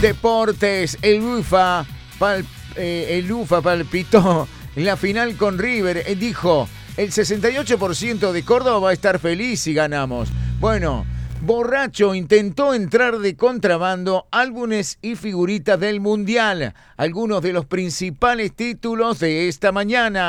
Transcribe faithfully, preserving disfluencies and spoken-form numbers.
Deportes, el UFA, pal, eh, el UFA palpitó en la final con River. Eh, dijo, el sesenta y ocho por ciento de Córdoba va a estar feliz si ganamos. Bueno, borracho intentó entrar de contrabando álbumes y figuritas del Mundial. Algunos de los principales títulos de esta mañana.